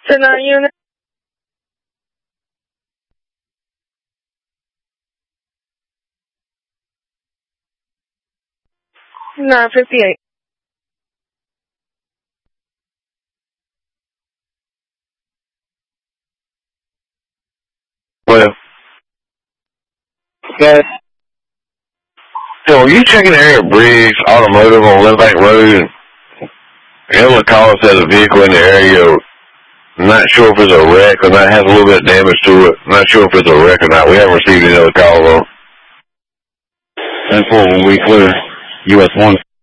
10-9 unit. 958. Well, okay. So are you checking the area of Briggs Automotive on Left Bank Road? Ella called us had a vehicle in the area. I'm not sure if it's a wreck or not. It has a little bit of damage to it. I'm not sure if it's a wreck or not. We haven't received any other calls on it. 10-4, 1 week clear. US 1.